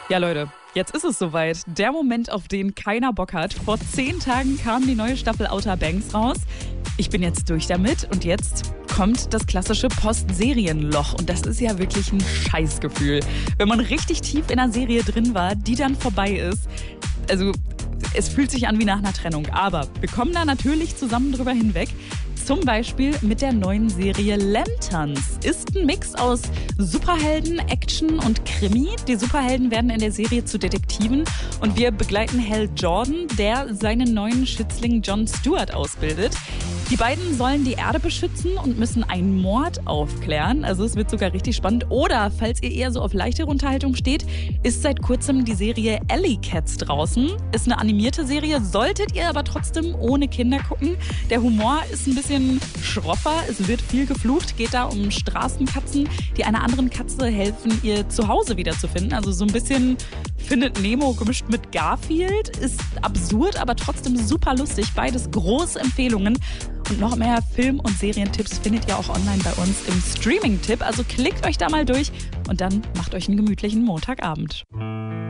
Ja, Leute, jetzt ist es soweit. Der Moment, auf den keiner Bock hat. Vor 10 Tagen kam die neue Staffel Outer Banks raus. Ich bin jetzt durch damit und jetzt kommt das klassische Postserienloch. Und das ist ja wirklich ein Scheißgefühl. Wenn man richtig tief in einer Serie drin war, die dann vorbei ist. Also, es fühlt sich an wie nach einer Trennung. Aber wir kommen da natürlich zusammen drüber hinweg. Zum Beispiel mit der neuen Serie Lanterns. Ist ein Mix aus Superhelden, Action und Krimi. Die Superhelden werden in der Serie zu Detektiven und wir begleiten Hal Jordan, der seinen neuen Schützling Jon Stewart ausbildet. Die beiden sollen die Erde beschützen und müssen einen Mord aufklären. Also es wird sogar richtig spannend. Oder, falls ihr eher so auf leichtere Unterhaltung steht, ist seit kurzem die Serie Alley Cats draußen. Ist eine animierte Serie, solltet ihr aber trotzdem ohne Kinder gucken. Der Humor ist ein bisschen schroffer, es wird viel geflucht, geht da um Straßenkatzen, die einer anderen Katze helfen, ihr Zuhause wiederzufinden. Also so ein bisschen Findet Nemo gemischt mit Garfield. Ist absurd, aber trotzdem super lustig. Beides große Empfehlungen. Und noch mehr Film- und Serientipps findet ihr auch online bei uns im Streaming-Tipp. Also klickt euch da mal durch und dann macht euch einen gemütlichen Montagabend.